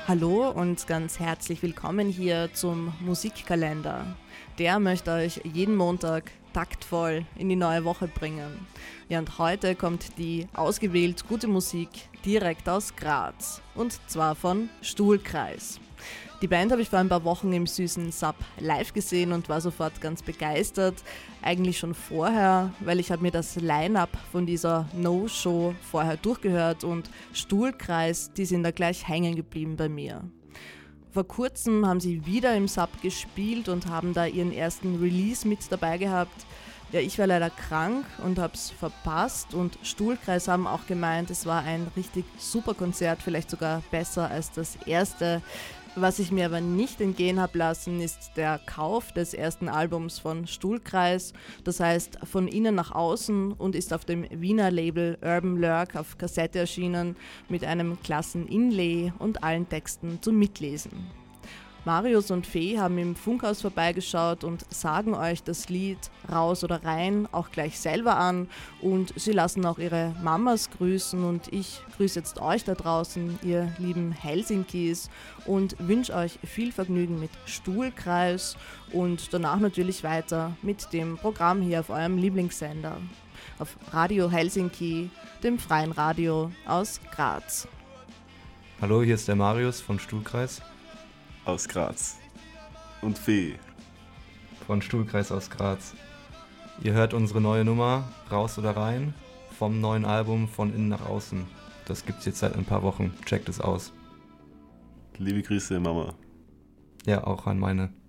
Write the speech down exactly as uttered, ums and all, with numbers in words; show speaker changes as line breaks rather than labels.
Hallo und ganz herzlich willkommen hier zum Musikkalender. Der möchte euch jeden Montag taktvoll in die neue Woche bringen. Ja, und heute kommt die ausgewählt gute Musik direkt aus Graz. Und zwar von Stuhlkreis. Die Band habe ich vor ein paar Wochen im süßen Sub live gesehen und war sofort ganz begeistert. Eigentlich schon vorher, weil ich habe mir das Line-Up von dieser No-Show vorher durchgehört und Stuhlkreis, die sind da gleich hängen geblieben bei mir. Vor kurzem haben sie wieder im Sub gespielt und haben da ihren ersten Release mit dabei gehabt. Ja, ich war leider krank und hab's verpasst und Stuhlkreis haben auch gemeint, es war ein richtig super Konzert, vielleicht sogar besser als das erste. Was ich mir aber nicht entgehen habe lassen, ist der Kauf des ersten Albums von Stuhlkreis. Das heißt von innen nach außen und ist auf dem Wiener Label Urban Lurk auf Kassette erschienen mit einem klassen Inlay und allen Texten zum Mitlesen. Marius und Fee haben im Funkhaus vorbeigeschaut und sagen euch das Lied Raus oder Rein auch gleich selber an und sie lassen auch ihre Mamas grüßen und ich grüße jetzt euch da draußen, ihr lieben Helsinkis, und wünsche euch viel Vergnügen mit Stuhlkreis und danach natürlich weiter mit dem Programm hier auf eurem Lieblingssender, auf Radio Helsinki, dem freien Radio aus Graz.
Hallo, hier ist der Marius von Stuhlkreis.
Aus Graz. Und Fee.
Von Stuhlkreis aus Graz. Ihr hört unsere neue Nummer, Raus oder Rein, vom neuen Album Von innen nach außen. Das gibt's jetzt seit ein paar Wochen. Checkt es aus.
Liebe Grüße, Mama.
Ja, auch an meine.